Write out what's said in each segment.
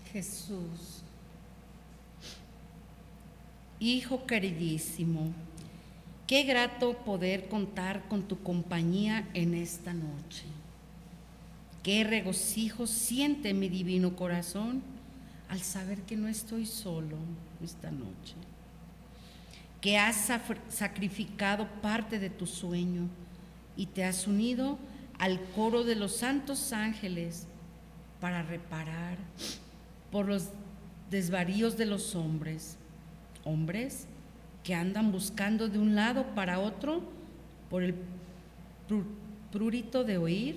Jesús, Hijo queridísimo, qué grato poder contar con tu compañía en esta noche. Qué regocijo siente mi divino corazón al saber que no estoy solo esta noche, que has sacrificado parte de tu sueño y te has unido al coro de los santos ángeles para reparar por los desvaríos de los hombres que andan buscando de un lado para otro por el prurito de oír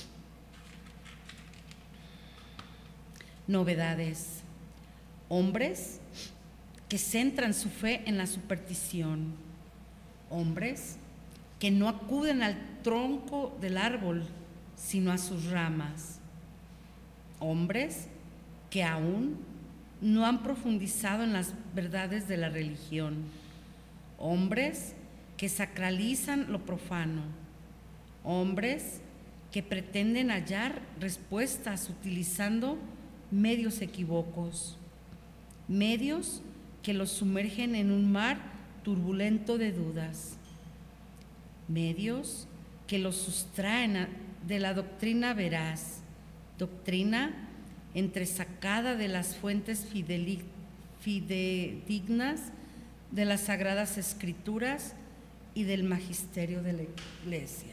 novedades, hombres que centran su fe en la superstición, hombres que no acuden al tronco del árbol, sino a sus ramas, hombres que aún no han profundizado en las verdades de la religión, hombres que sacralizan lo profano, hombres que pretenden hallar respuestas utilizando medios equívocos, medios que los sumergen en un mar turbulento de dudas, medios que los sustraen de la doctrina veraz, doctrina entresacada de las fuentes fidedignas de las Sagradas Escrituras y del magisterio de la Iglesia.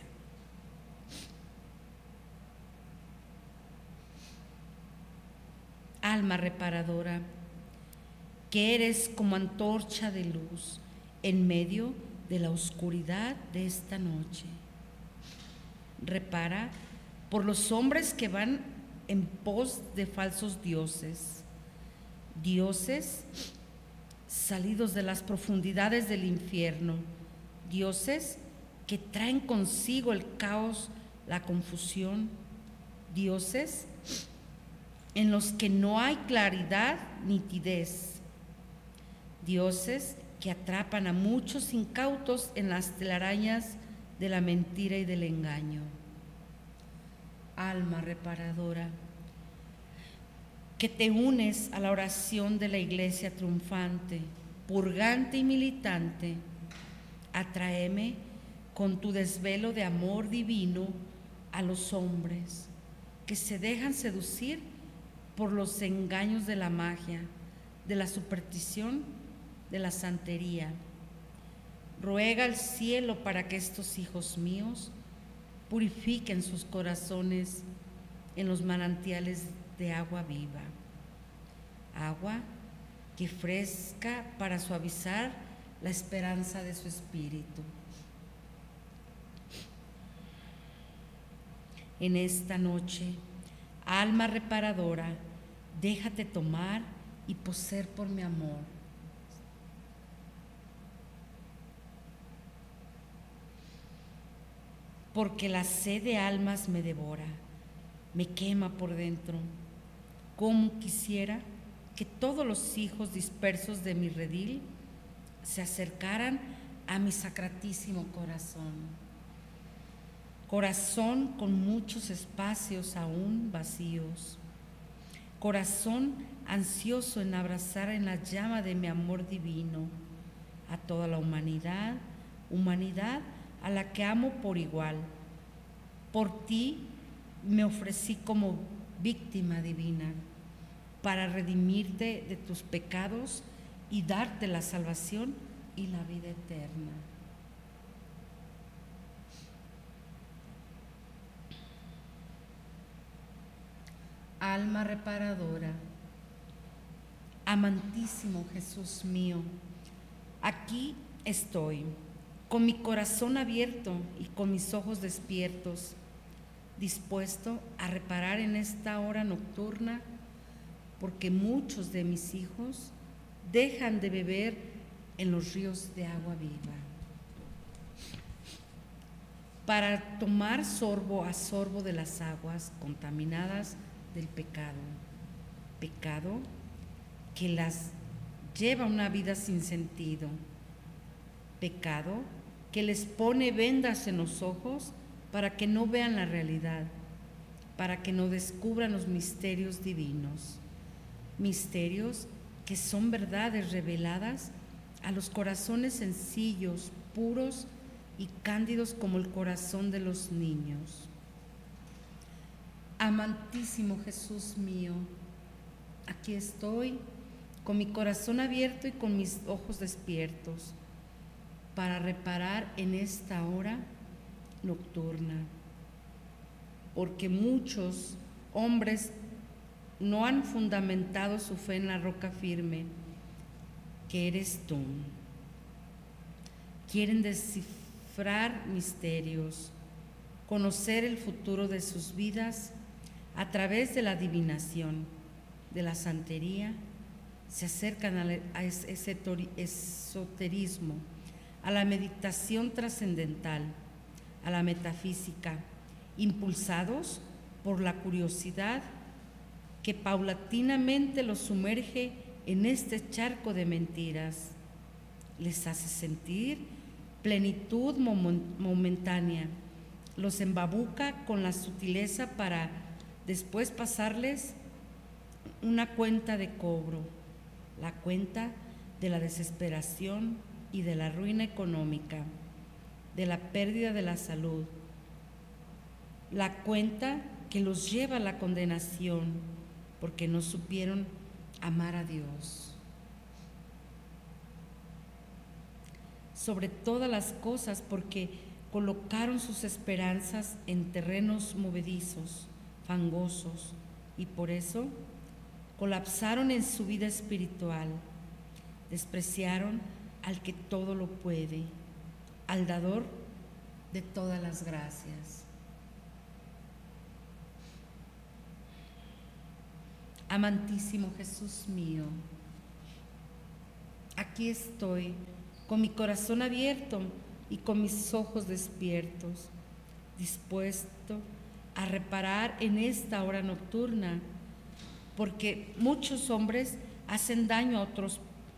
Alma reparadora, que eres como antorcha de luz en medio de la oscuridad de esta noche. Repara por los hombres que van en pos de falsos dioses, dioses salidos de las profundidades del infierno, dioses que traen consigo el caos, la confusión, dioses en los que no hay claridad, nitidez, dioses que atrapan a muchos incautos en las telarañas de la mentira y del engaño. Alma reparadora, que te unes a la oración de la Iglesia triunfante, purgante y militante, atráeme con tu desvelo de amor divino a los hombres que se dejan seducir por los engaños de la magia, de la superstición, de la santería. Ruega al cielo para que estos hijos míos purifiquen sus corazones en los manantiales de agua viva, agua que fresca para suavizar la esperanza de su espíritu. En esta noche, alma reparadora, déjate tomar y poseer por mi amor. Porque la sed de almas me devora, me quema por dentro. Cómo quisiera que todos los hijos dispersos de mi redil se acercaran a mi sacratísimo corazón. Corazón con muchos espacios aún vacíos. Corazón ansioso en abrazar en la llama de mi amor divino a toda la humanidad a la que amo por igual. Por ti me ofrecí como víctima divina para redimirte de tus pecados y darte la salvación y la vida eterna. Alma reparadora, amantísimo Jesús mío, aquí estoy, con mi corazón abierto y con mis ojos despiertos, dispuesto a reparar en esta hora nocturna, porque muchos de mis hijos dejan de beber en los ríos de agua viva, para tomar sorbo a sorbo de las aguas contaminadas del pecado, pecado que las lleva a una vida sin sentido, pecado que les pone vendas en los ojos para que no vean la realidad, para que no descubran los misterios divinos, misterios que son verdades reveladas a los corazones sencillos, puros y cándidos como el corazón de los niños. Amantísimo Jesús mío, aquí estoy con mi corazón abierto y con mis ojos despiertos para reparar en esta hora nocturna, porque muchos hombres no han fundamentado su fe en la roca firme que eres tú. Quieren descifrar misterios, conocer el futuro de sus vidas a través de la adivinación, de la santería, se acercan a ese esoterismo, a la meditación trascendental, a la metafísica, impulsados por la curiosidad que paulatinamente los sumerge en este charco de mentiras. Les hace sentir plenitud momentánea, los embabuca con la sutileza para después pasarles una cuenta de cobro, la cuenta de la desesperación y de la ruina económica, de la pérdida de la salud, la cuenta que los lleva a la condenación porque no supieron amar a Dios. Sobre todas las cosas porque colocaron sus esperanzas en terrenos movedizos, fangosos, y por eso colapsaron en su vida espiritual, despreciaron al que todo lo puede, al dador de todas las gracias. Amantísimo Jesús mío, aquí estoy con mi corazón abierto y con mis ojos despiertos, dispuesto a reparar en esta hora nocturna, porque muchos hombres hacen daño a otros